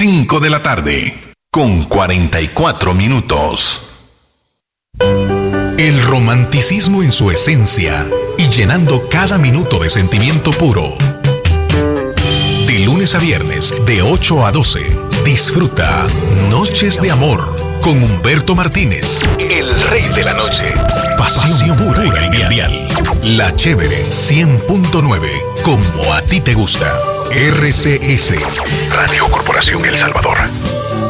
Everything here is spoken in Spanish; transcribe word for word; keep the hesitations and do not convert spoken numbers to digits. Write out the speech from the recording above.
cinco de la tarde, con cuarenta y cuatro minutos. El romanticismo en su esencia y llenando cada minuto de sentimiento puro. De lunes a viernes, de ocho a doce, disfruta Noches de Amor con Humberto Martínez, el rey de la noche. Pasión pura en el dial. La Chévere cien punto nueve, como a ti te gusta. R C S, Radio Corporación El Salvador.